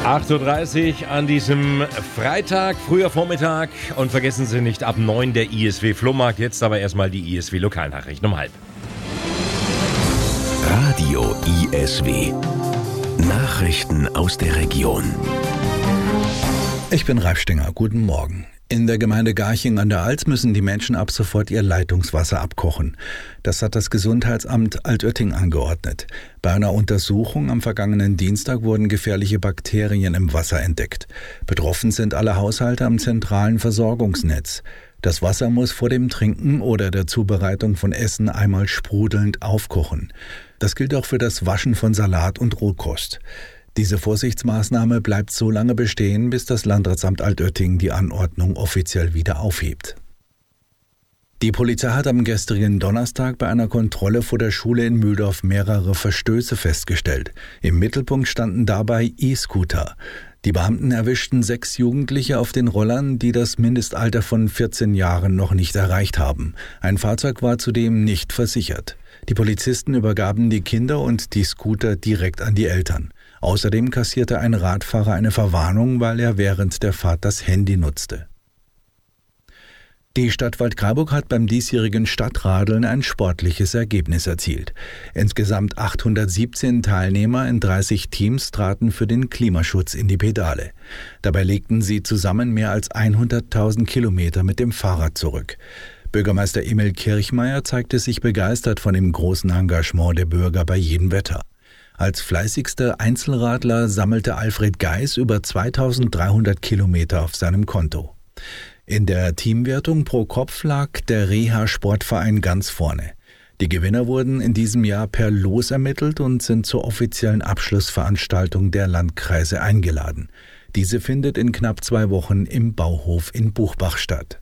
8:30 Uhr an diesem Freitag, früher Vormittag. Und vergessen Sie nicht, ab 9 der ISW Flohmarkt. Jetzt aber erstmal die ISW Lokalnachrichten um 12:30. Radio ISW. Nachrichten aus der Region. Ich bin Ralf Stinger. Guten Morgen. In der Gemeinde Garching an der Alz müssen die Menschen ab sofort ihr Leitungswasser abkochen. Das hat das Gesundheitsamt Altötting angeordnet. Bei einer Untersuchung am vergangenen Dienstag wurden gefährliche Bakterien im Wasser entdeckt. Betroffen sind alle Haushalte am zentralen Versorgungsnetz. Das Wasser muss vor dem Trinken oder der Zubereitung von Essen einmal sprudelnd aufkochen. Das gilt auch für das Waschen von Salat und Rohkost. Diese Vorsichtsmaßnahme bleibt so lange bestehen, bis das Landratsamt Altötting die Anordnung offiziell wieder aufhebt. Die Polizei hat am gestrigen Donnerstag bei einer Kontrolle vor der Schule in Mühldorf mehrere Verstöße festgestellt. Im Mittelpunkt standen dabei E-Scooter. Die Beamten erwischten 6 Jugendliche auf den Rollern, die das Mindestalter von 14 Jahren noch nicht erreicht haben. Ein Fahrzeug war zudem nicht versichert. Die Polizisten übergaben die Kinder und die Scooter direkt an die Eltern. Außerdem kassierte ein Radfahrer eine Verwarnung, weil er während der Fahrt das Handy nutzte. Die Stadt Waldkraiburg hat beim diesjährigen Stadtradeln ein sportliches Ergebnis erzielt. Insgesamt 817 Teilnehmer in 30 Teams traten für den Klimaschutz in die Pedale. Dabei legten sie zusammen mehr als 100.000 Kilometer mit dem Fahrrad zurück. Bürgermeister Emil Kirchmeier zeigte sich begeistert von dem großen Engagement der Bürger bei jedem Wetter. Als fleißigster Einzelradler sammelte Alfred Geis über 2300 Kilometer auf seinem Konto. In der Teamwertung pro Kopf lag der Reha-Sportverein ganz vorne. Die Gewinner wurden in diesem Jahr per Los ermittelt und sind zur offiziellen Abschlussveranstaltung der Landkreise eingeladen. Diese findet in knapp 2 Wochen im Bauhof in Buchbach statt.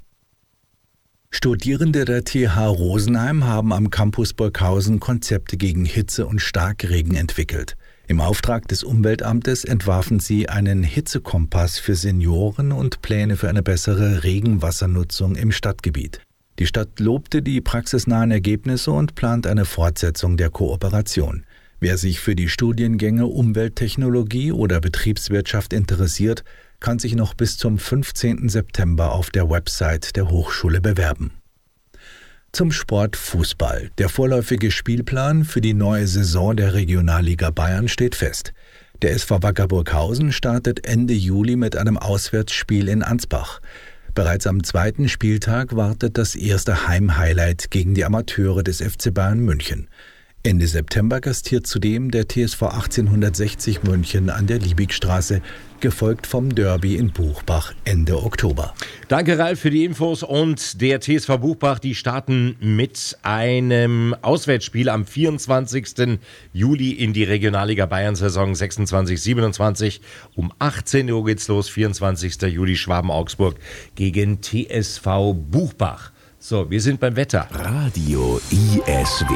Studierende der TH Rosenheim haben am Campus Burghausen Konzepte gegen Hitze und Starkregen entwickelt. Im Auftrag des Umweltamtes entwarfen sie einen Hitzekompass für Senioren und Pläne für eine bessere Regenwassernutzung im Stadtgebiet. Die Stadt lobte die praxisnahen Ergebnisse und plant eine Fortsetzung der Kooperation. Wer sich für die Studiengänge Umwelttechnologie oder Betriebswirtschaft interessiert, kann sich noch bis zum 15. September auf der Website der Hochschule bewerben. Zum Sport Fußball. Der vorläufige Spielplan für die neue Saison der Regionalliga Bayern steht fest. Der SV Wacker Burghausen startet Ende Juli mit einem Auswärtsspiel in Ansbach. Bereits am 2. Spieltag wartet das erste Heimhighlight gegen die Amateure des FC Bayern München. Ende September gastiert zudem der TSV 1860 München an der Liebigstraße, gefolgt vom Derby in Buchbach Ende Oktober. Danke, Ralf, für die Infos. Und der TSV Buchbach, die starten mit einem Auswärtsspiel am 24. Juli in die Regionalliga Bayern-Saison 26/27. Um 18 Uhr geht's los, 24. Juli Schwaben-Augsburg gegen TSV Buchbach. So, wir sind beim Wetter. Radio ISW.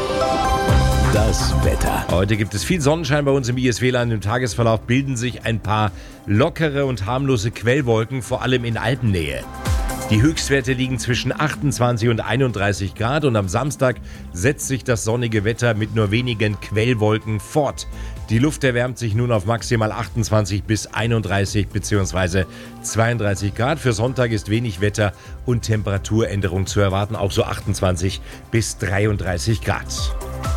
Das Wetter. Heute gibt es viel Sonnenschein bei uns im ISW-Land. Im Tagesverlauf bilden sich ein paar lockere und harmlose Quellwolken, vor allem in Alpennähe. Die Höchstwerte liegen zwischen 28 und 31 Grad und am Samstag setzt sich das sonnige Wetter mit nur wenigen Quellwolken fort. Die Luft erwärmt sich nun auf maximal 28 bis 31 bzw. 32 Grad. Für Sonntag ist wenig Wetter und Temperaturänderung zu erwarten, auch so 28 bis 33 Grad.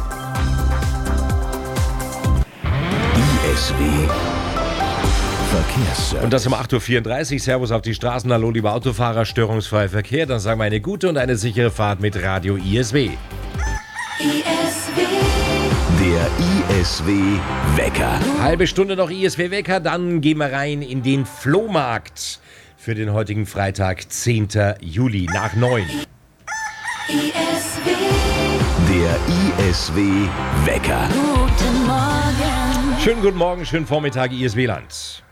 ISW Verkehrsservice. Und das um 8:34 Uhr. Servus auf die Straßen. Hallo, liebe Autofahrer. Störungsfreier Verkehr. Dann sagen wir eine gute und eine sichere Fahrt mit Radio ISW. Der ISW-Wecker. Halbe Stunde noch ISW-Wecker. Dann gehen wir rein in den Flohmarkt für den heutigen Freitag, 10. Juli nach 9. Der ISW-Wecker. Guten Morgen. Schönen guten Morgen, schönen Vormittag, ISW-Land.